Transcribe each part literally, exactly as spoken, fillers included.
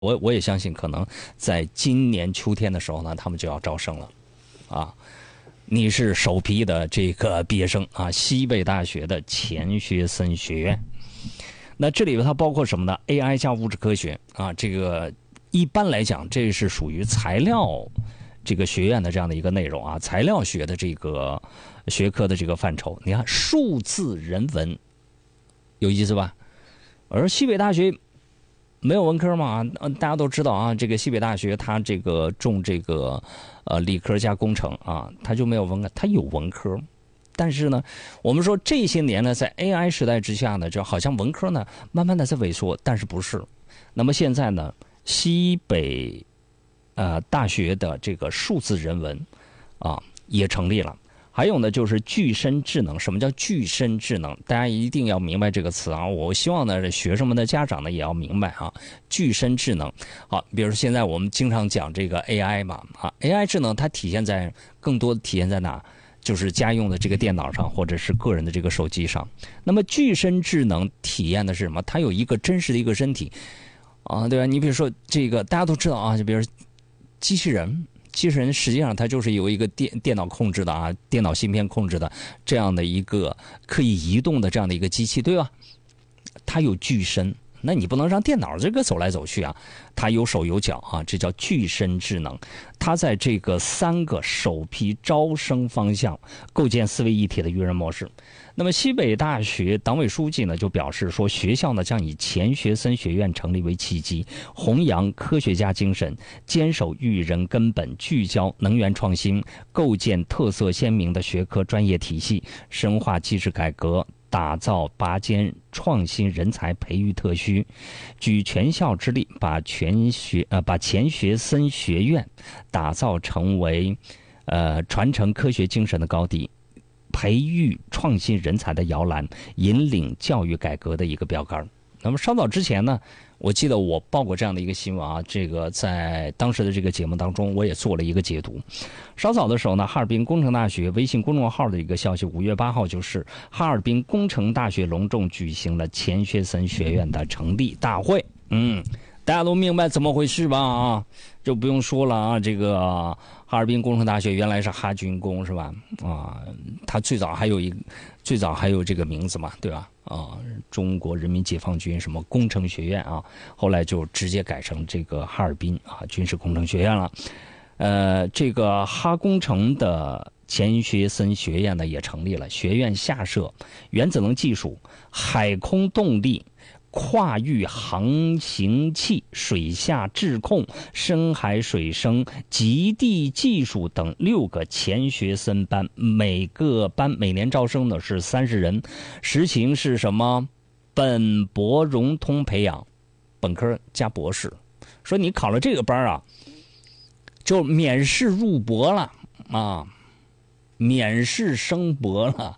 我我也相信，可能在今年秋天的时候呢，他们就要招生了，啊，你是首批的这个毕业生啊，西北大学的钱学森学院。那这里头它包括什么呢 ？A I 加物质科学啊，这个一般来讲，这是属于材料这个学院的这样的一个内容啊，材料学的这个学科的这个范畴。你看，数字人文有意思吧？而西北大学没有文科嘛？大家都知道啊，这个西北大学它这个重这个呃理科加工程啊，它就没有文科，它有文科。但是呢，我们说这些年呢，在 A I 时代之下呢，就好像文科呢慢慢的在萎缩，但是不是？那么现在呢，西北呃大学的这个数字人文啊也成立了。还有呢，就是具身智能。什么叫具身智能？大家一定要明白这个词啊！我希望呢，学生们的家长呢也要明白啊。具身智能，好，比如说现在我们经常讲这个 A I 嘛，啊 ，A I 智能它体现在更多的体现在哪？就是家用的这个电脑上，或者是个人的这个手机上。那么具身智能体验的是什么？它有一个真实的一个身体啊，对吧？你比如说这个，大家都知道啊，就比如机器人。机器人实际上它就是由一个电电脑控制的啊，电脑芯片控制的这样的一个可以移动的这样的一个机器，对吧？它有具身，那你不能让电脑这个走来走去啊，它有手有脚啊，这叫具身智能。它在这个三个首批招生方向构建思维一体的育人模式。那么西北大学党委书记呢就表示说，学校呢将以钱学森学院成立为契机，弘扬科学家精神，坚守育人根本，聚焦能源创新，构建特色鲜明的学科专业体系，深化机制改革，打造拔尖创新人才培育特区，举全校之力把全学呃把钱学森学院打造成为呃传承科学精神的高地，培育创新人才的摇篮，引领教育改革的一个标杆。那么稍早之前呢，我记得我报过这样的一个新闻啊，这个在当时的这个节目当中，我也做了一个解读。稍早的时候呢，哈尔滨工程大学微信公众号的一个消息，五月八号就是哈尔滨工程大学隆重举行了钱学森学院的成立大会。嗯，大家都明白怎么回事吧？啊，就不用说了啊。这个哈尔滨工程大学原来是哈军工是吧？啊，它最早还有一最早还有这个名字嘛，对吧？啊，中国人民解放军什么工程学院啊，后来就直接改成这个哈尔滨啊军事工程学院了。呃，这个哈工程的钱学森学院呢也成立了，学院下设原子能技术、海空动力、跨域航行器、水下质控、深海水生、极地技术等六个钱学森班，每个班每年招生呢是三十人，实行是什么？本博融通培养，本科加博士。说你考了这个班啊，就免试入博了啊，免试升博了。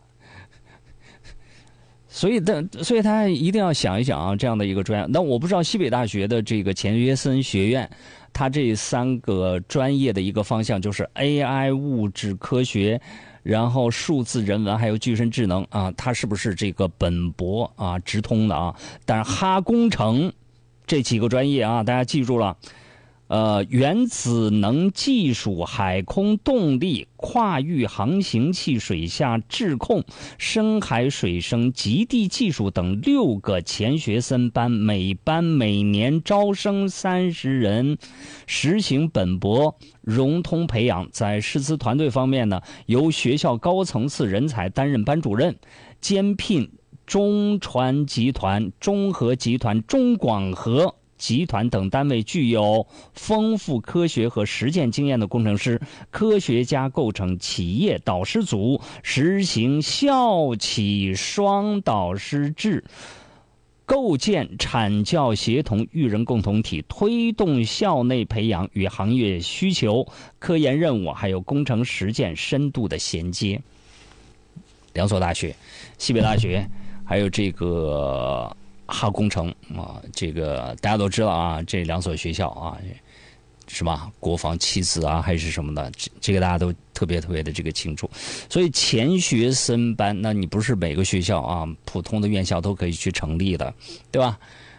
所以的，所以他一定要想一想啊，这样的一个专业。那我不知道西北大学的这个钱学森学院，它这三个专业的一个方向就是 A I 物质科学，然后数字人文，还有具身智能啊，它是不是这个本博啊直通的啊？但是哈工程这几个专业啊，大家记住了。呃，原子能技术、海空动力、跨域航行器、水下质控、深海水生、极地技术等六个钱学森班，每班每年招生三十人，实行本博融通培养。在师资团队方面呢，由学校高层次人才担任班主任，兼聘中传集团、中核集团、中广核集团等单位具有丰富科学和实践经验的工程师、科学家，构成企业导师组，实行校企双导师制，构建产教协同育人共同体，推动校内培养与行业需求、科研任务还有工程实践深度的衔接。两所大学，西北大学还有这个哈工程啊，这个大家都知道啊，这两所学校啊，是吧？国防七子啊，还是什么的，这这个大家都特别特别的这个清楚。所以钱学森班，那你不是每个学校啊，普通的院校都可以去成立的，对吧？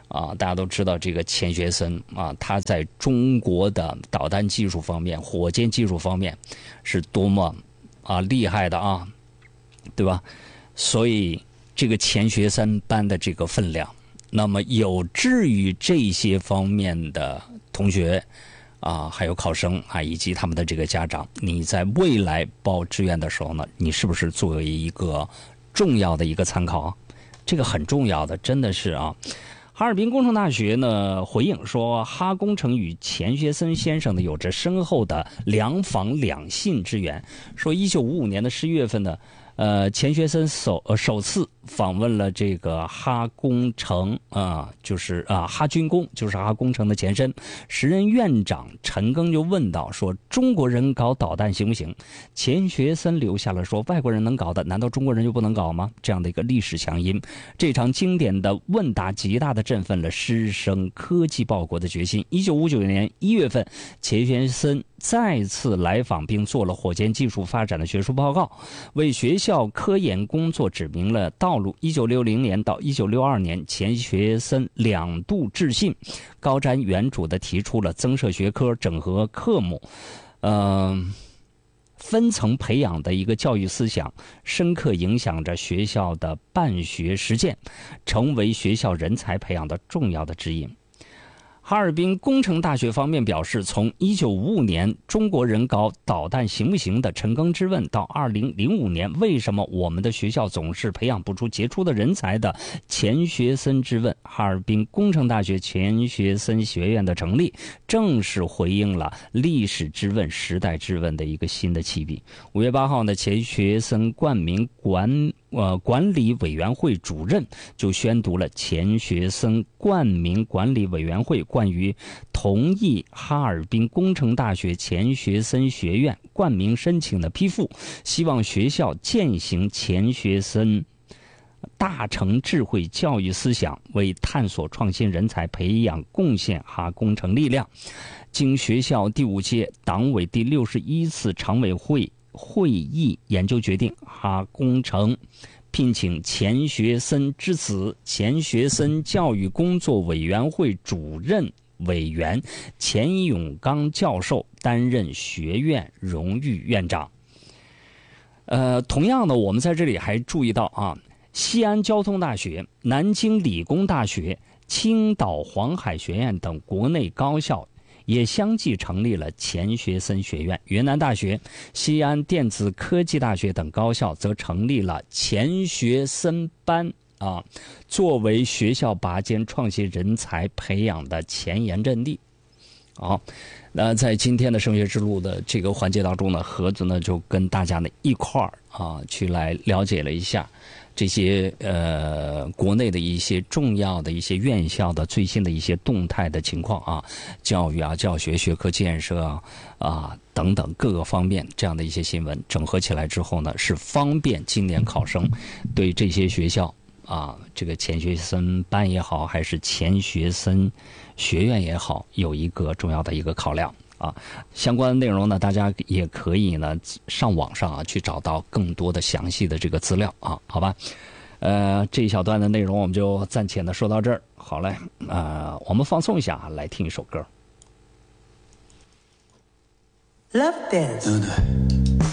啊，大家都知道这个钱学森啊，他在中国的导弹技术方面、火箭技术方面是多么啊厉害的啊，对吧？所以这个钱学森班的这个分量，那么有志于这些方面的同学啊，还有考生啊，以及他们的这个家长，你在未来报志愿的时候呢，你是不是作为一个重要的一个参考？这个很重要的，真的是啊。哈尔滨工程大学呢回应说，哈工程与钱学森先生呢有着深厚的两访两信之缘。说一九五五年的十一月份呢，呃，钱学森首呃首次访问了这个哈工程啊、呃，就是啊、呃、哈军工，就是哈工程的前身。时任院长陈赓就问到说，中国人搞导弹行不行？钱学森留下了说，外国人能搞的，难道中国人就不能搞吗？这样的一个历史强音。这场经典的问答极大的振奋了师生科技报国的决心。一九五九年一月份，钱学森再次来访，并做了火箭技术发展的学术报告，为学校科研工作指明了道路。一九六零年到一九六二年，钱学森两度致信，高瞻远瞩地提出了增设学科、整合科目，嗯、呃。分层培养的一个教育思想，深刻影响着学校的办学实践，成为学校人才培养的重要的指引。哈尔滨工程大学方面表示，从一九五五年中国人搞导弹行不行的陈赓之问，到二零零五年为什么我们的学校总是培养不出杰出的人才的钱学森之问，哈尔滨工程大学钱学森学院的成立，正是回应了历史之问、时代之问的一个新的起笔。五月八号呢，钱学森冠名管呃管理委员会主任就宣读了钱学森冠名管理委员会关于同意哈尔滨工程大学钱学森学院冠名申请的批复，希望学校践行钱学森大成智慧教育思想，为探索创新人才培养贡献哈工程力量。经学校第五届党委第六十一次常委会会议研究决定，哈工程聘请钱学森之子、钱学森教育工作委员会主任委员钱永刚教授担任学院荣誉院长。呃，同样的，我们在这里还注意到啊，西安交通大学、南京理工大学、青岛黄海学院等国内高校也相继成立了钱学森学院。云南大学、西安电子科技大学等高校则成立了钱学森班啊，作为学校拔尖创新人才培养的前沿阵地。好，那在今天的升学之路的这个环节当中呢，盒子呢就跟大家呢一块儿啊去来了解了一下这些呃国内的一些重要的一些院校的最新的一些动态的情况啊，教育啊、教学、学科建设啊啊等等各个方面这样的一些新闻整合起来之后呢，是方便今年考生对这些学校啊，这个钱学森班也好，还是钱学森学院也好，有一个重要的一个考量啊。相关的内容呢，大家也可以呢上网上啊去找到更多的详细的这个资料啊，好吧？呃，这一小段的内容我们就暂且的说到这儿。好嘞，呃，我们放松一下啊，来听一首歌。 Love Dance。